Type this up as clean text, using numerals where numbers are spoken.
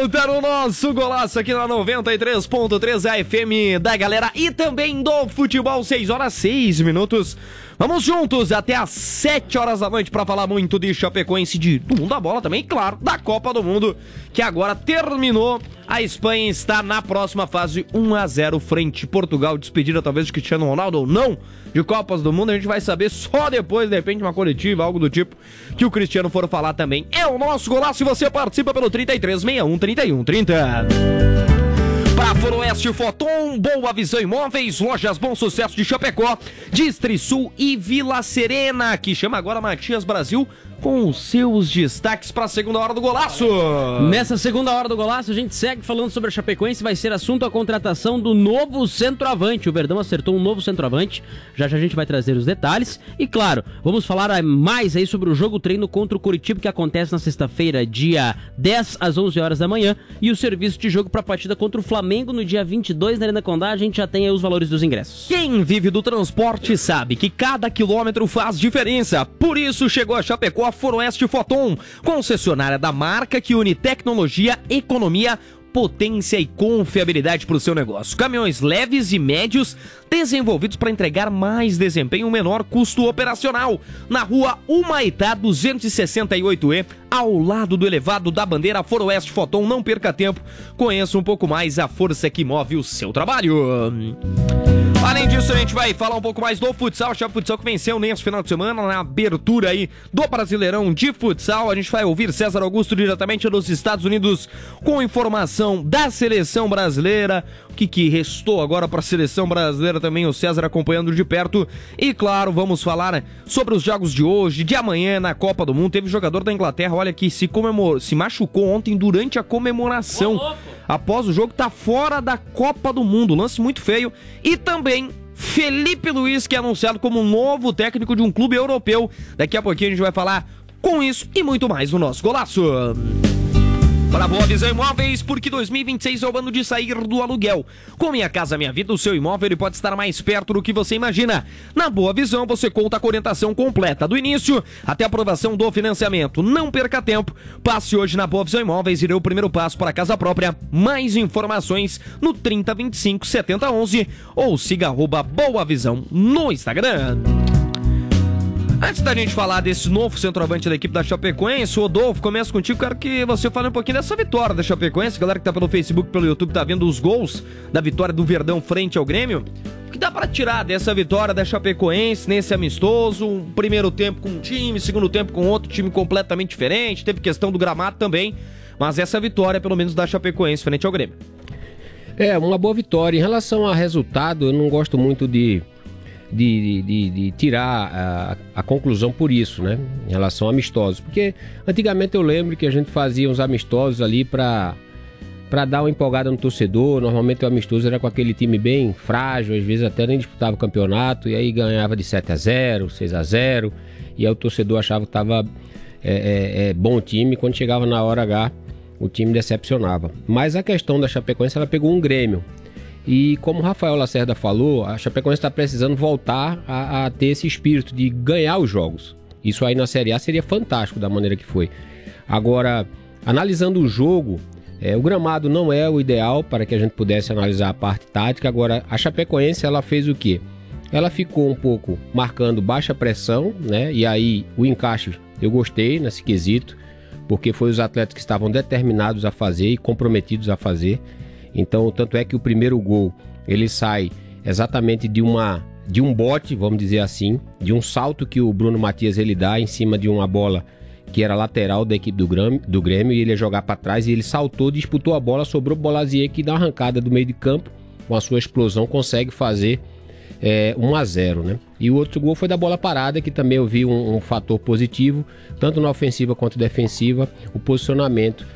volta no nosso golaço aqui na 93.3 FM da galera e também do futebol, 6h06. Vamos juntos até às 7h da noite para falar muito de Chapecoense, do mundo da bola também, claro, da Copa do Mundo, que agora terminou. A Espanha está na próxima fase, 1-0 frente Portugal, despedida talvez de Cristiano Ronaldo ou não de Copas do Mundo. A gente vai saber só depois, de repente, uma coletiva, algo do tipo, que o Cristiano for falar também. É o nosso golaço e você participa pelo 3361-3130. Para Foroeste Foton, Boa Visão Imóveis, Lojas Bom Sucesso de Chapecó, Distrisul e Vila Serena, que chama agora Matias Brasil, com os seus destaques para a segunda hora do golaço. Nessa segunda hora do golaço, a gente segue falando sobre a Chapecoense. Vai ser assunto a contratação do novo centroavante. O Verdão acertou um novo centroavante. Já já a gente vai trazer os detalhes. E claro, vamos falar mais aí sobre o jogo treino contra o Curitiba, que acontece na sexta-feira, dia 10 às 11 horas da manhã. E o serviço de jogo para a partida contra o Flamengo no dia 22 na Arena Condá. A gente já tem aí os valores dos ingressos. Quem vive do transporte sabe que cada quilômetro faz diferença. Por isso chegou a Chapecó Foroeste Foton, concessionária da marca que une tecnologia, economia, potência e confiabilidade para o seu negócio. Caminhões leves e médios desenvolvidos para entregar mais desempenho e um menor custo operacional. Na rua Humaitá 268E, ao lado do elevado da bandeira Foroeste Foton. Não perca tempo, conheça um pouco mais a força que move o seu trabalho. Além disso, a gente vai falar um pouco mais do futsal. O Chape Futsal que venceu nesse final de semana na abertura aí do Brasileirão de Futsal. A gente vai ouvir César Augusto diretamente dos Estados Unidos com informação da seleção brasileira. O que restou agora para a seleção brasileira também, o César acompanhando de perto. E claro, vamos falar sobre os jogos de hoje, de amanhã na Copa do Mundo. Teve jogador da Inglaterra, olha, que se machucou ontem durante a comemoração. Após o jogo, tá fora da Copa do Mundo. Lance muito feio. E também Felipe Luiz, que é anunciado como novo técnico de um clube europeu. Daqui a pouquinho a gente vai falar com isso e muito mais no nosso golaço. Para Boa Visão Imóveis, porque 2026 é o ano de sair do aluguel. Com Minha Casa Minha Vida, o seu imóvel ele pode estar mais perto do que você imagina. Na Boa Visão, você conta com a orientação completa, do início até a aprovação do financiamento. Não perca tempo, passe hoje na Boa Visão Imóveis e dê o primeiro passo para a casa própria. Mais informações no 3025 7011 ou siga @Boa Visão no Instagram. Antes da gente falar desse novo centroavante da equipe da Chapecoense, Rodolfo, começo contigo, quero que você fale um pouquinho dessa vitória da Chapecoense. Galera que tá pelo Facebook, pelo YouTube, tá vendo os gols da vitória do Verdão frente ao Grêmio. O que dá pra tirar dessa vitória da Chapecoense nesse amistoso? Um primeiro tempo com um time, segundo tempo com outro time completamente diferente, teve questão do gramado também, mas essa vitória, pelo menos da Chapecoense frente ao Grêmio. É, uma boa vitória. Em relação a resultado, eu não gosto muito de tirar a conclusão por isso, né? Em relação a amistosos. Porque antigamente eu lembro que a gente fazia uns amistosos ali para dar uma empolgada no torcedor. Normalmente o amistoso era com aquele time bem frágil, às vezes até nem disputava o campeonato, e aí ganhava de 7-0, 6-0, e aí o torcedor achava que estava bom time. Quando chegava na hora H, o time decepcionava. Mas a questão da Chapecoense, ela pegou um Grêmio. E como o Rafael Lacerda falou, a Chapecoense está precisando voltar a ter esse espírito de ganhar os jogos. Isso aí na Série A seria fantástico da maneira que foi. Agora, analisando o jogo, o gramado não é o ideal para que a gente pudesse analisar a parte tática. Agora, a Chapecoense, ela fez o quê? Ela ficou um pouco marcando baixa pressão, né? E aí o encaixe eu gostei nesse quesito, porque foi os atletas que estavam determinados a fazer e comprometidos a fazer. Então, tanto é que o primeiro gol, ele sai exatamente de um bote, vamos dizer assim, de um salto que o Bruno Matias ele dá em cima de uma bola que era lateral da equipe do Grêmio, e ele ia jogar para trás, e ele saltou, disputou a bola, sobrou o Bolazier, que dá uma arrancada do meio de campo, com a sua explosão, consegue fazer 1-0, né? E o outro gol foi da bola parada, que também eu vi um fator positivo, tanto na ofensiva quanto defensiva, o posicionamento